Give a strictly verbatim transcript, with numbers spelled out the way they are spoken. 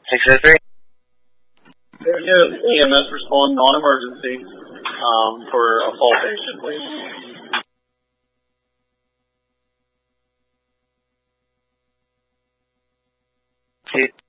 six oh three. Yeah, E M S respond non-emergency um, for a fall patient, please. Two.